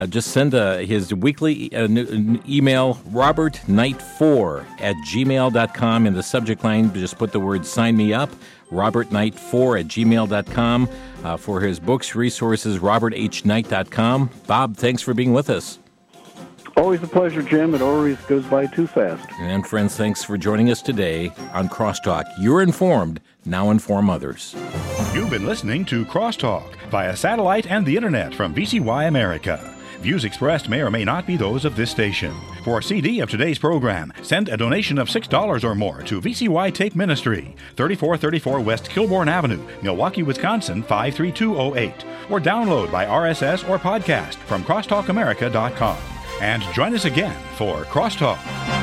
Just send his weekly email, robertknight4@gmail.com. In the subject line, just put the word sign me up, robertknight4@gmail.com. For his books, resources, roberthknight.com. Bob, thanks for being with us. Always a pleasure, Jim. It always goes by too fast. And friends, thanks for joining us today on Crosstalk. You're informed, now inform others. You've been listening to Crosstalk via satellite and the internet from VCY America. Views expressed may or may not be those of this station. For a CD of today's program, send a donation of $6 or more to VCY Take Ministry, 3434 West Kilbourne Avenue, Milwaukee, Wisconsin, 53208, or download by RSS or podcast from crosstalkamerica.com. And join us again for Crosstalk.